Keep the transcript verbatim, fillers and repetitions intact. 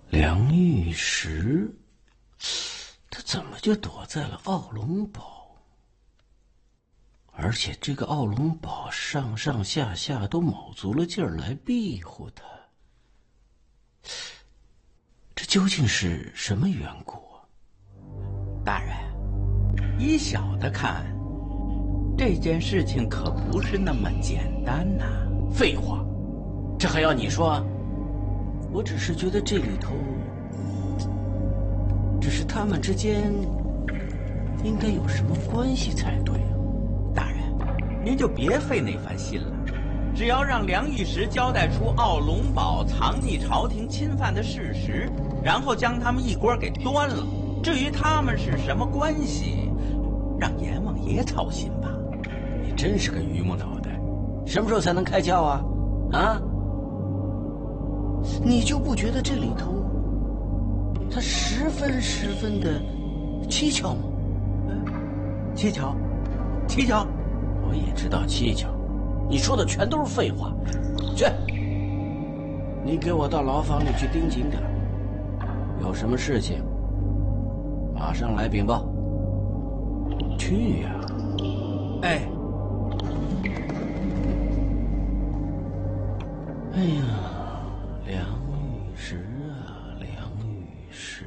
梁玉石，他怎么就躲在了奥龙堡？而且这个奥龙堡上上下下都卯足了劲儿来庇护他，这究竟是什么缘故啊？ 大人，依小的看，这件事情可不是那么简单呐、啊。 废话，这还要你说？我只是觉得这里头，只是他们之间应该有什么关系才对啊。 大人，您就别费那番心了，只要让梁玉石交代出奥龙堡藏匿朝廷侵犯的事实，然后将他们一锅给端了。至于他们是什么关系，让阎王爷操心吧。 你真是个榆木脑袋，什么时候才能开窍啊？啊？你就不觉得这里头，它十分十分的蹊跷吗？ 嗯，蹊跷，蹊跷。 我也知道蹊跷，你说的全都是废话。去，你给我到牢房里去盯紧点，有什么事情马上来禀报。去呀！ 哎， 哎呀！